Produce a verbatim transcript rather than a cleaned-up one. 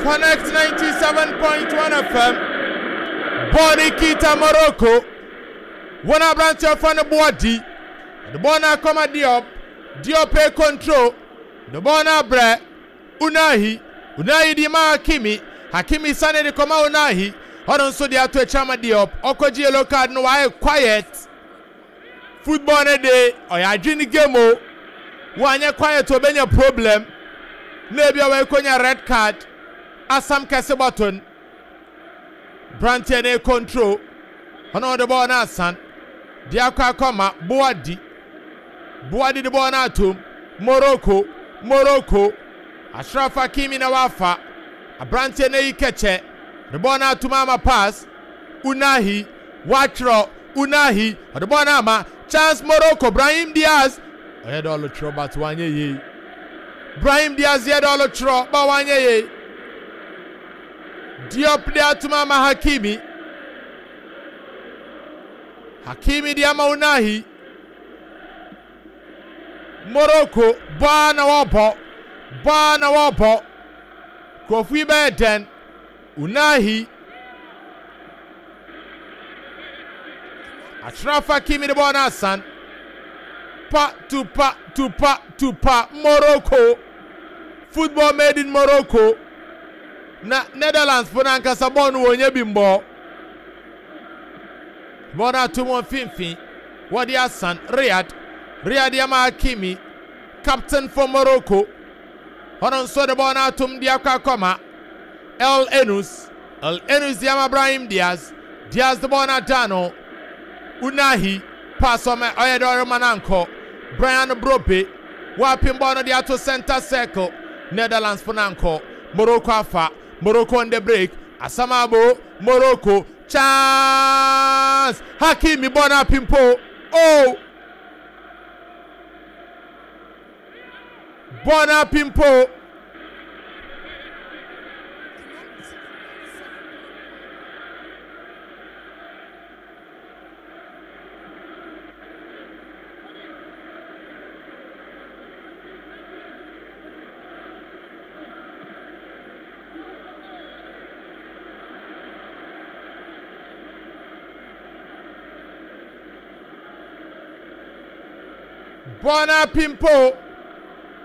Connect ninety-seven point one F M. Boni Kita Morocco. One a branch of the body. The Bona come at Diop. Diop pay control. The Bona Bre. Unahi. Unahi di ma Hakimi. Hakimi Sane di koma Unahi. Hold on so di atu e chama Diop. Okoji yellow card no why quiet. Football na day. Oya jini game o. Wanye quiet obenya problem. Maybe awe konya red card. Asam kese button. Brantier ne control. Hono the ball na san. Diakwa koma Boadi. Boadi the ball na tum. Morocco. Morocco. Ashraf Hakimi na wafa. Brantier ne ikeche. The ball na tumama pass. Unahi. Watro. Unahi. The ball na ma. Chance Morocco. Brahim Diaz. Head all the trouble but wanye ye. Brahim Diaz head all the trouble but wanye ye. Diop dia tumama Hakimi. Hakimi dia Unahi. Morocco bana wapo. Bana wapo. Kofi Beden. Unahi. Ashraf Hakimi de bona san. Pa to pa to pa to pa Morocco. Football made in Morocco. Na Netherlands pona nkasa bonu wonye bimbo. Bona tumo finfin. Wadi Hassan Riyad. Riyad Yama Hakimi. Captain for Morocco. Honon so de bona tum diakwa koma. El Enus. El Enus Yama Brahim Diaz. Diaz de bona Dano. Unahi. Pass on my Oyedoro Mananko. Brian Brope. Wapin bona diato center circle. Netherlands Ponanko. Morocco afa. Morocco on the break. Asamabo. Morocco. Chance. Hakimi bona pimpo. Oh. Bona pimpo. Bona pimpo.